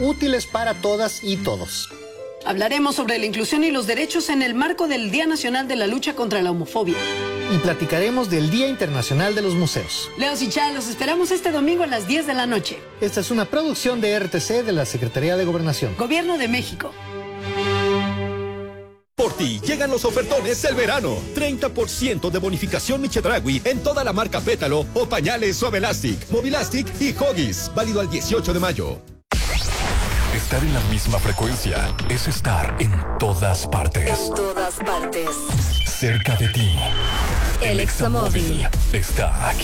útiles para todas y todos. Hablaremos sobre la inclusión y los derechos en el marco del Día Nacional de la Lucha contra la Homofobia. Y platicaremos del Día Internacional de los Museos. Leos y Chá, los esperamos este domingo a las 10 de la noche. Esta es una producción de RTC de la Secretaría de Gobernación. Gobierno de México. Por ti llegan los ofertones del verano. 30% de bonificación Chedraui en toda la marca Pétalo o pañales Suavelastic, Movilastic y Huggies. Válido al 18 de mayo. Estar en la misma frecuencia es estar en todas partes. En todas partes. Cerca de ti. El Examóvil está aquí.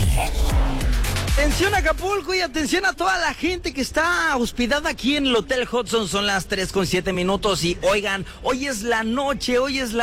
Atención Acapulco y atención a toda la gente que está hospedada aquí en el Hotel Hudson. Son las 3:07 y oigan, hoy es la noche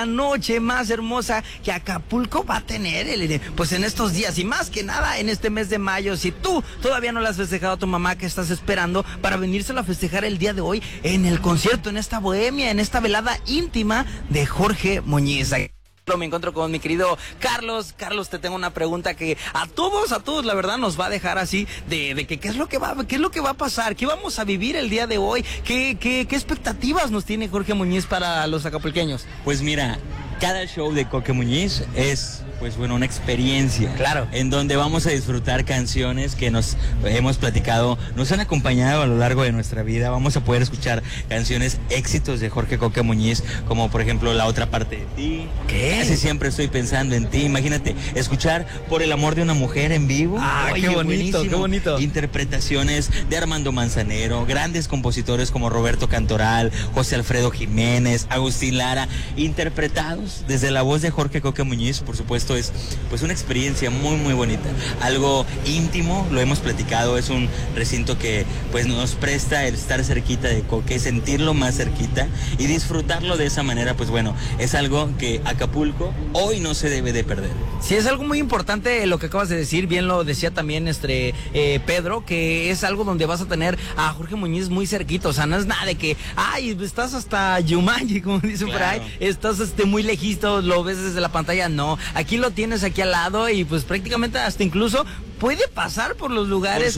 más hermosa que Acapulco va a tener pues en estos días y más que nada en este mes de mayo. Si tú todavía no le has festejado a tu mamá, ¿qué estás esperando para venírselo a festejar el día de hoy en el concierto, en esta bohemia, en esta velada íntima de Jorge Muñiz? Me encuentro con mi querido Carlos. Carlos, te tengo una pregunta que a todos, la verdad, nos va a dejar así de que qué es lo que va a pasar, qué vamos a vivir el día de hoy, qué expectativas nos tiene Jorge Muñiz para los acapulqueños. Pues mira, cada show de Jorge Muñiz es, pues bueno, una experiencia. Claro. En donde vamos a disfrutar canciones que nos hemos platicado, nos han acompañado a lo largo de nuestra vida. Vamos a poder escuchar canciones, éxitos de Jorge Coque Muñiz, como por ejemplo La Otra Parte de Ti. ¿Qué? Casi siempre estoy pensando en ti. Imagínate, escuchar Por el Amor de una Mujer en vivo. Oye, qué bonito, buenísimo. qué bonito. Interpretaciones de Armando Manzanero, grandes compositores como Roberto Cantoral, José Alfredo Jiménez, Agustín Lara, interpretados desde la voz de Jorge Coque Muñiz. Por supuesto, es pues una experiencia muy muy bonita, algo íntimo, lo hemos platicado, es un recinto que pues nos presta el estar cerquita de Coque, sentirlo más cerquita y disfrutarlo de esa manera. Pues bueno, es algo que Acapulco hoy no se debe de perder. Sí, es algo muy importante lo que acabas de decir, bien lo decía también Pedro, que es algo donde vas a tener a Jorge Muñiz muy cerquito, o sea, no es nada de que, estás hasta Yumanji, como dicen por ahí, estás muy lejisto, lo ves desde la pantalla, no, aquí lo tienes aquí al lado y pues prácticamente hasta incluso puede pasar por los lugares.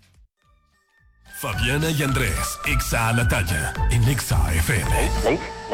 Fabiana y Andrés, Exa a la talla, en Exa FM.